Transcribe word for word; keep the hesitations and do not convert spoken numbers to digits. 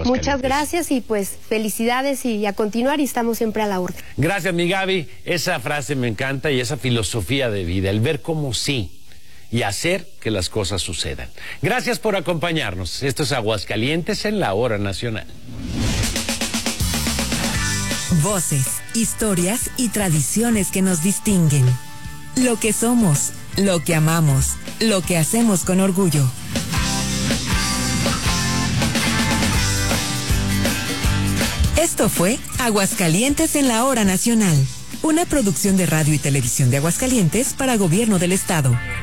Aguascalientes. Muchas gracias y pues felicidades y a continuar y estamos siempre a la orden. Gracias, mi Gaby. Esa frase me encanta y esa filosofía de vida, el ver como sí y hacer que las cosas sucedan. Gracias por acompañarnos. Esto es Aguascalientes en la Hora Nacional. Voces, historias y tradiciones que nos distinguen. Lo que somos, lo que amamos, lo que hacemos con orgullo. Esto fue Aguascalientes en la Hora Nacional, una producción de Radio y Televisión de Aguascalientes para Gobierno del Estado.